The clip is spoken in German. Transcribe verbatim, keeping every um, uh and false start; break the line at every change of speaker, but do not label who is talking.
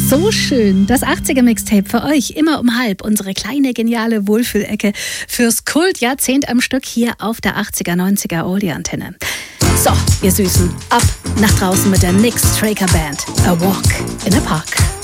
So schön. Das achtziger-Mixtape für euch. Immer um halb. Unsere kleine, geniale Wohlfühlecke fürs Kultjahrzehnt am Stück hier auf der achtziger, neunziger Oldie-Antenne. So, ihr Süßen. Ab nach draußen mit der Nick Straker Band. A Walk in a Park.